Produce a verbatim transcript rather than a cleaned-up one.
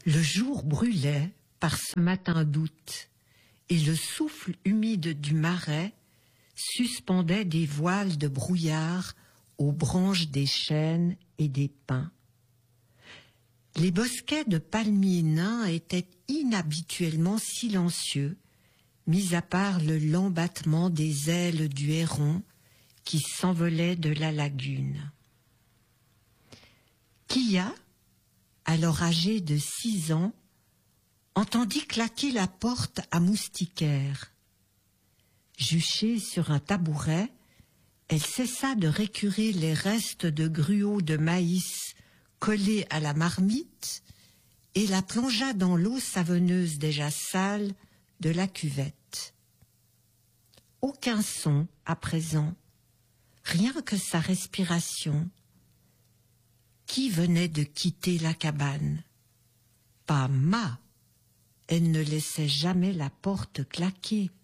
Le jour brûlait par ce matin d'août, et le souffle humide du marais suspendait des voiles de brouillard aux branches des chênes et des pins. Les bosquets de palmiers nains étaient inhabituellement silencieux, mis à part le lent battement des ailes du héron qui s'envolait de la lagune. Kia, alors âgée de six ans, entendit claquer la porte à moustiquaire. Juchée sur un tabouret, elle cessa de récurer les restes de gruaux de maïs collés à la marmite et la plongea dans l'eau savonneuse déjà sale de la cuvette. Aucun son à présent, rien que sa respiration. Qui venait de quitter la cabane? Pas Ma. Elle ne laissait jamais la porte claquer.